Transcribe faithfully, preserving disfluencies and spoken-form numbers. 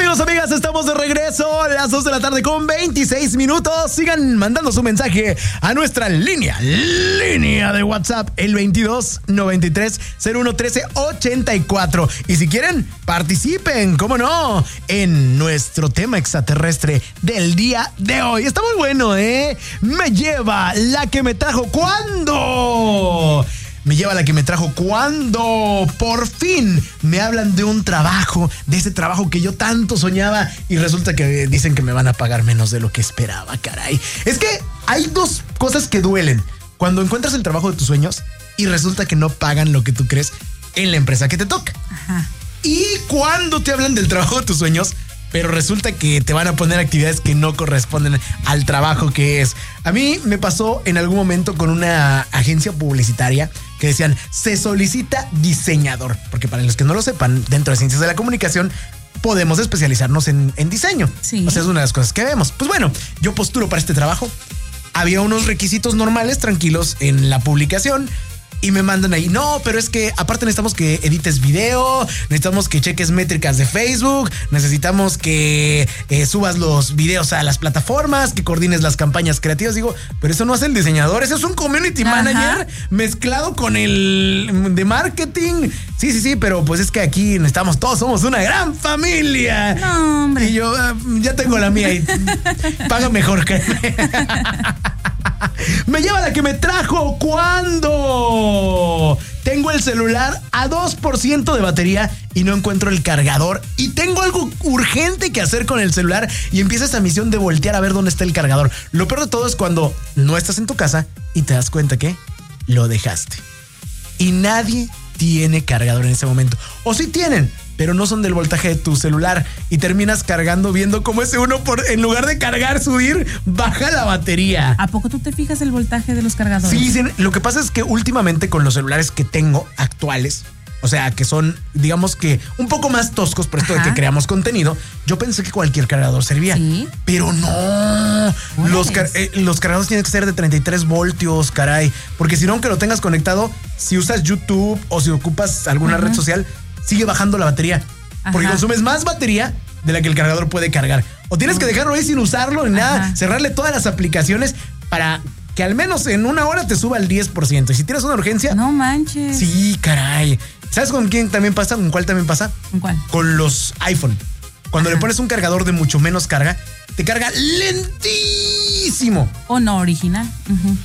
amigos, amigas? Estamos de regreso a las dos de la tarde con veintiséis minutos. Sigan mandando su mensaje a nuestra línea, línea de WhatsApp, el veintidós noventa y tres cero uno trece ochenta y cuatro. Y si quieren, participen, cómo no, en nuestro tema extraterrestre del día de hoy. Está muy bueno, ¿eh? Me lleva la que me trajo cuando... Me lleva la que me trajo cuando por fin me hablan de un trabajo, de ese trabajo que yo tanto soñaba y resulta que dicen que me van a pagar menos de lo que esperaba, caray. Es que hay dos cosas que duelen. Cuando encuentras el trabajo de tus sueños y resulta que no pagan lo que tú crees en la empresa que te toca. Ajá. Y cuando te hablan del trabajo de tus sueños, pero resulta que te van a poner actividades que no corresponden al trabajo que es. A mí me pasó en algún momento con una agencia publicitaria que decían, se solicita diseñador. Porque para los que no lo sepan, dentro de ciencias de la comunicación, podemos especializarnos en, en diseño. Sí. O sea, es una de las cosas que vemos. Pues bueno, yo postulo para este trabajo. Había unos requisitos normales, tranquilos, en la publicación. Y me mandan ahí, no, pero es que aparte necesitamos que edites video, necesitamos que cheques métricas de Facebook, necesitamos que eh, subas los videos a las plataformas, que coordines las campañas creativas. Digo, pero eso no hace el diseñador, eso es un community Ajá. manager mezclado con el de marketing. Sí, sí, sí, pero pues es que aquí necesitamos todos, somos una gran familia. No, hombre. Y yo uh, ya tengo la mía y paga mejor que... Me lleva la que me trajo cuando tengo el celular a dos por ciento de batería y no encuentro el cargador y tengo algo urgente que hacer con el celular y empieza esa misión de voltear a ver dónde está el cargador. Lo peor de todo es cuando no estás en tu casa y te das cuenta que lo dejaste y nadie tiene cargador en ese momento. O sí tienen, pero no son del voltaje de tu celular y terminas cargando viendo cómo ese uno, por, en lugar de cargar, subir, baja la batería. ¿A poco tú te fijas el voltaje de los cargadores? Sí, sí, lo que pasa es que últimamente con los celulares que tengo actuales, o sea, que son, digamos que un poco más toscos por esto Ajá. de que creamos contenido, yo pensé que cualquier cargador servía. ¿Sí? Pero no. Los, car- eh, los cargadores tienen que ser de treinta y tres voltios, caray. Porque si no, aunque lo tengas conectado, si usas YouTube o si ocupas alguna Ajá. red social, sigue bajando la batería. Ajá. Porque consumes más batería de la que el cargador puede cargar. O tienes Ajá. que dejarlo ahí sin usarlo ni nada, Ajá. cerrarle todas las aplicaciones para que al menos en una hora te suba al diez por ciento. Y si tienes una urgencia... No manches. Sí, caray. ¿Sabes con quién también pasa? ¿Con cuál también pasa? ¿Con cuál? Con los iPhone. Cuando Ajá. le pones un cargador de mucho menos carga, te carga lentísimo. O no original. Uh-huh.